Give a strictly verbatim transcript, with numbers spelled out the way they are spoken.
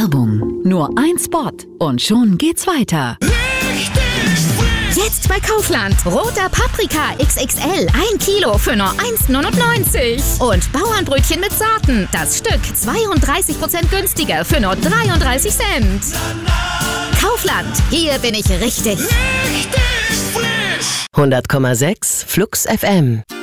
Werbung. Nur ein Spot und schon geht's weiter. Jetzt bei Kaufland. Roter Paprika X X L. ein Kilo für nur eins neunundneunzig. Und Bauernbrötchen mit Sorten. Das Stück zweiunddreißig Prozent günstiger für nur dreiunddreißig Cent. Kaufland. Hier bin ich richtig. hundert Komma sechs Flux F M.